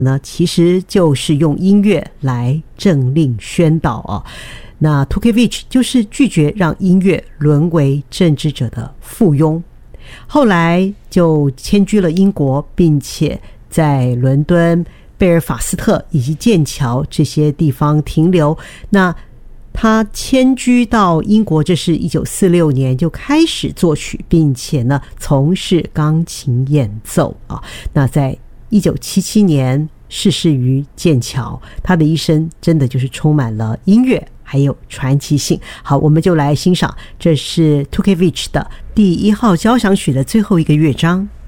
呢，其实就是用音乐来政令宣导啊。那 Tukevich 就是拒绝让音乐沦为政治者的附庸，后来就迁居了英国，并且在伦敦、贝尔法斯特以及剑桥这些地方停留。那他迁居到英国，这是1946年就开始作曲，并且呢从事钢琴演奏啊。那在1977年逝世于剑桥，他的一生真的就是充满了音乐还有传奇性。好，我们就来欣赏，这是 Tukevich 的第1号交响曲的最后一个乐章。